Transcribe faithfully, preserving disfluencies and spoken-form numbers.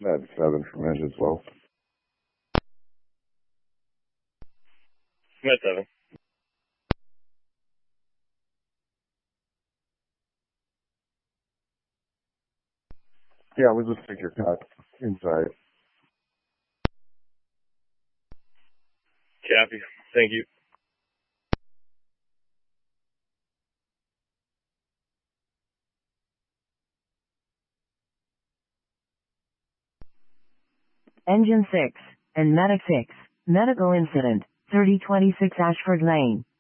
Med seven from engine twelve. Med seven. Yeah, we just take your cut inside. Copy. Thank you. Engine six and Medic six. Medical incident, thirty twenty-six Ashford Lane.